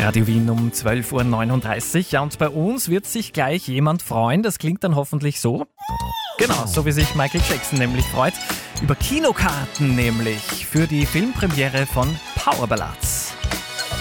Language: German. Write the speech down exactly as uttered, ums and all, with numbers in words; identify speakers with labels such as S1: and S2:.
S1: Radio Wien um zwölf Uhr neununddreißig. Ja, und bei uns wird sich gleich jemand freuen. Das klingt dann hoffentlich so. Genau, so wie sich Michael Jackson nämlich freut. Über Kinokarten nämlich für die Filmpremiere von Power Ballad.